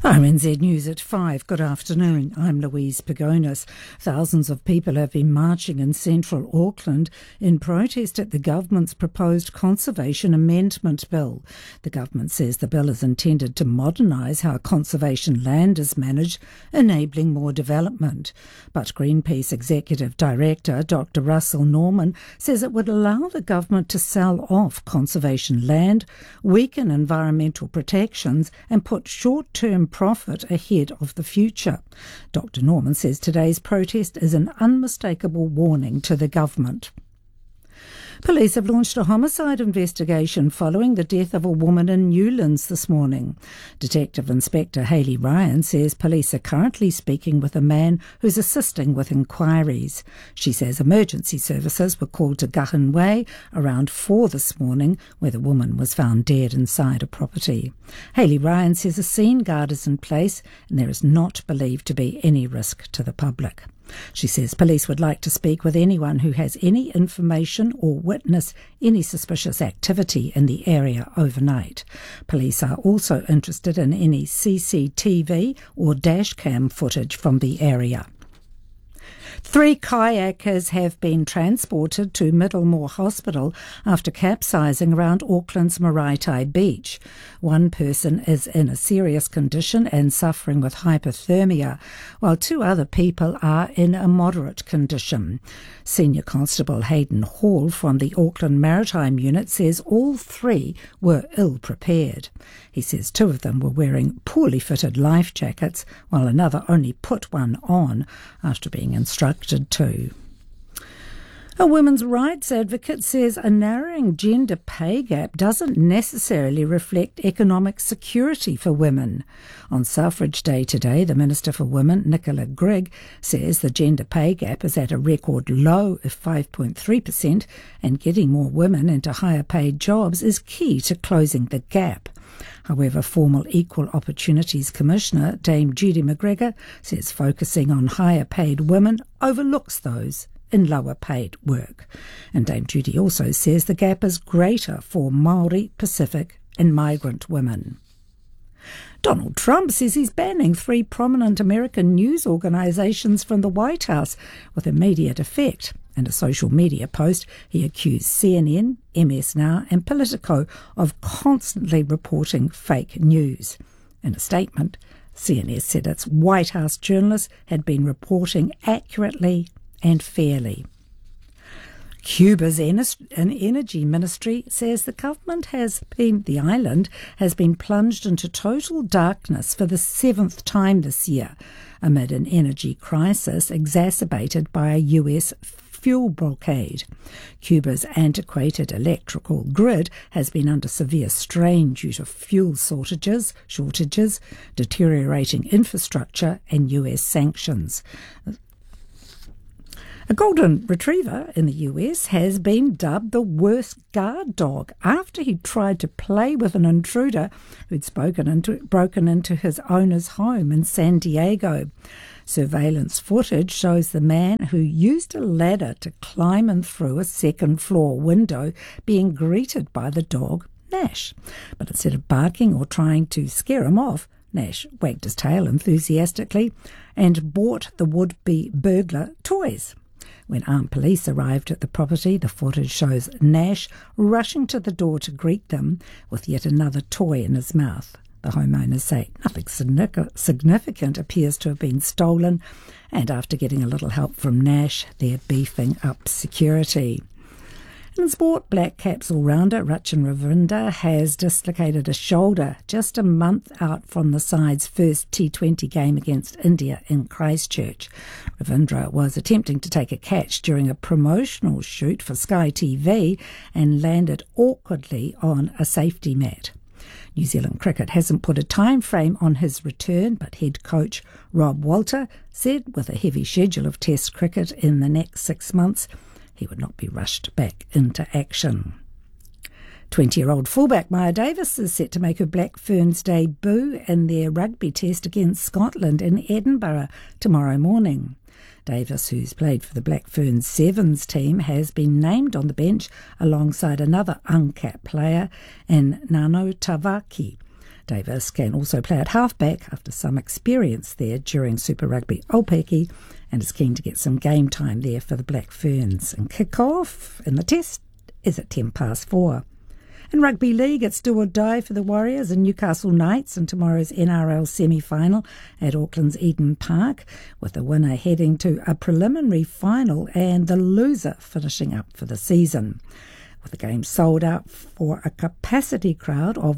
RNZ News at 5. Good afternoon. I'm Louise Pagonis. Thousands of people have been marching in central Auckland in protest at the government's proposed Conservation Amendment Bill. The government says the bill is intended to modernise how conservation land is managed, enabling more development. But Greenpeace Executive Director Dr. Russell Norman says it would allow the government to sell off conservation land, weaken environmental protections and put short-term profit ahead of the future. Dr. Norman says today's protest is an unmistakable warning to the government. Police have launched a homicide investigation following the death of a woman in Newlands this morning. Detective Inspector Hayley Ryan says police are currently speaking with a man who's assisting with inquiries. She says emergency services were called to Gahan Way around 4 this morning, where the woman was found dead inside a property. Hayley Ryan says a scene guard is in place and there is not believed to be any risk to the public. She says police would like to speak with anyone who has any information or witness any suspicious activity in the area overnight. Police are also interested in any CCTV or dashcam footage from the area. 3 kayakers have been transported to Middlemore Hospital after capsizing around Auckland's Maraetai Beach. One person is in a serious condition and suffering with hypothermia, while 2 other people are in a moderate condition. Senior Constable Hayden Hall from the Auckland Maritime Unit says all 3 were ill-prepared. He says 2 of them were wearing poorly fitted life jackets, while another only put one on after being instructed to. A women's rights advocate says a narrowing gender pay gap doesn't necessarily reflect economic security for women. On Suffrage Day today, the Minister for Women, Nicola Grigg, says the gender pay gap is at a record low of 5.3% and getting more women into higher paid jobs is key to closing the gap. However, former Equal Opportunities Commissioner Dame Judy McGregor says focusing on higher paid women overlooks those in lower paid work. And Dame Judy also says the gap is greater for Māori, Pacific and migrant women. Donald Trump says he's banning 3 prominent American news organisations from the White House with immediate effect. In a social media post, he accused CNN, MS Now and Politico of constantly reporting fake news. In a statement, CNN said its White House journalists had been reporting accurately and fairly. Cuba's energy ministry says the island has been plunged into total darkness for the 7th time this year, amid an energy crisis exacerbated by a US fuel blockade. Cuba's antiquated electrical grid has been under severe strain due to fuel shortages, deteriorating infrastructure and US sanctions. A golden retriever in the US has been dubbed the worst guard dog after he tried to play with an intruder who'd broken into his owner's home in San Diego. Surveillance footage shows the man who used a ladder to climb in through a second-floor window being greeted by the dog, Nash. But instead of barking or trying to scare him off, Nash wagged his tail enthusiastically and bought the would-be burglar toys. When armed police arrived at the property, the footage shows Nash rushing to the door to greet them with yet another toy in his mouth. The homeowners say nothing significant appears to have been stolen, and after getting a little help from Nash, they're beefing up security. In sport, Black Caps all-rounder Rachin Ravindra has dislocated a shoulder just a month out from the side's first T20 game against India in Christchurch. Ravindra was attempting to take a catch during a promotional shoot for Sky TV and landed awkwardly on a safety mat. New Zealand Cricket hasn't put a time frame on his return, but head coach Rob Walter said with a heavy schedule of Test cricket in the next 6 months, he would not be rushed back into action. 20-year-old fullback Maya Davis is set to make her Black Ferns debut in their rugby test against Scotland in Edinburgh tomorrow morning. Davis, who's played for the Black Ferns Sevens team, has been named on the bench alongside another uncapped player in Nano Tavaki. Davis can also play at halfback after some experience there during Super Rugby Aupiki and is keen to get some game time there for the Black Ferns. And kick-off in the test is at 4:10. In Rugby League, it's do or die for the Warriors and Newcastle Knights in tomorrow's NRL semi-final at Auckland's Eden Park, with the winner heading to a preliminary final and the loser finishing up for the season. With the game sold out for a capacity crowd of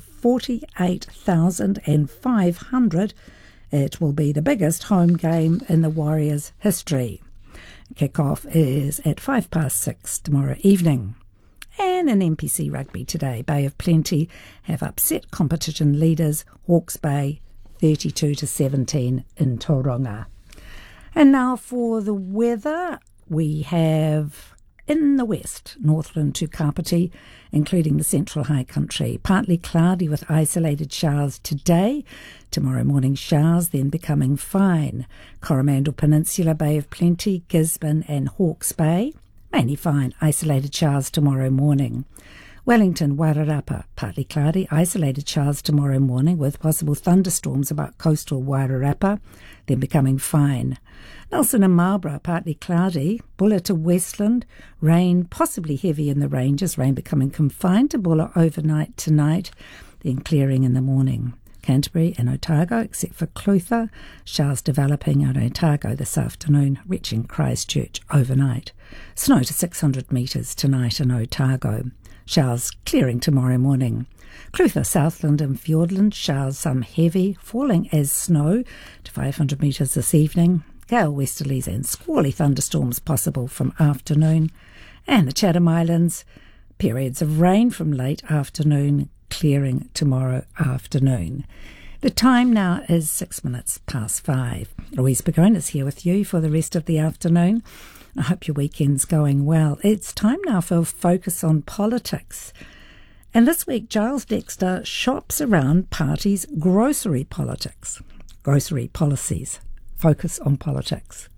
48,500, it will be the biggest home game in the Warriors' history. Kick-off is at 6:05 tomorrow evening. And in NPC Rugby today, Bay of Plenty have upset competition leaders Hawke's Bay 32-17 in Tauranga. And now for the weather, we have in the west, Northland to Kapiti, including the central high country, partly cloudy with isolated showers today. Tomorrow morning showers, then becoming fine. Coromandel Peninsula, Bay of Plenty, Gisborne and Hawke's Bay. Mainly fine, isolated showers tomorrow morning. Wellington, Wairarapa, partly cloudy, isolated showers tomorrow morning with possible thunderstorms about coastal Wairarapa, then becoming fine. Nelson and Marlborough, partly cloudy. Bulla to Westland, rain possibly heavy in the ranges, rain becoming confined to Bulla overnight tonight, then clearing in the morning. Canterbury and Otago, except for Clutha, showers developing at Otago this afternoon, reaching Christchurch overnight. Snow to 600 metres tonight in Otago. Showers clearing tomorrow morning. Clutha, Southland and Fiordland, showers some heavy, falling as snow to 500 metres this evening. Gale westerlies and squally thunderstorms possible from afternoon. And the Chatham Islands, periods of rain from late afternoon, clearing tomorrow afternoon. The time now is 5:06. Louise Pagonis here with you for the rest of the afternoon. I hope your weekend's going well. It's time now for Focus on Politics. And this week, Giles Dexter shops around parties' grocery politics. Grocery policies. Focus on Politics.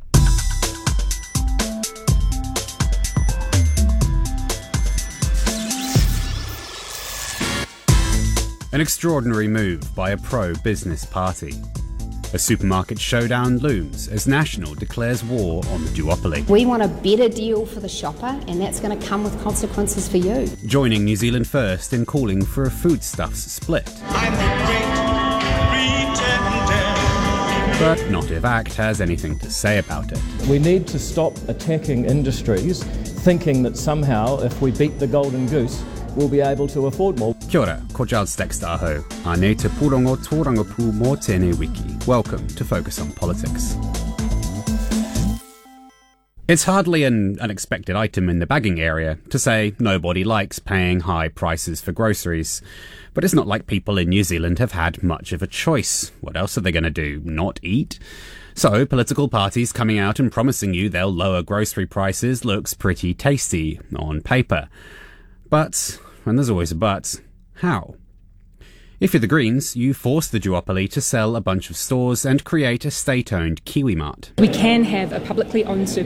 An extraordinary move by a pro-business party. A supermarket showdown looms as National declares war on the duopoly. We want a better deal for the shopper, and that's going to come with consequences for you. Joining New Zealand First in calling for a foodstuffs split. I'm the great pretender. But Not If Act has anything to say about it. We need to stop attacking industries, thinking that somehow if we beat the golden goose, we'll be able to afford more. Kia ora, ko Giles Dexter aho. Ane te pūrongo tōrangapū mō tēnei wiki. Welcome to Focus on Politics. It's hardly an unexpected item in the bagging area to say nobody likes paying high prices for groceries. But it's not like people in New Zealand have had much of a choice. What else are they going to do? Not eat? So, political parties coming out and promising you they'll lower grocery prices looks pretty tasty on paper. But, and there's always a but, how? If you're the Greens, you force the duopoly to sell a bunch of stores and create a state-owned Kiwimart. We can have a publicly owned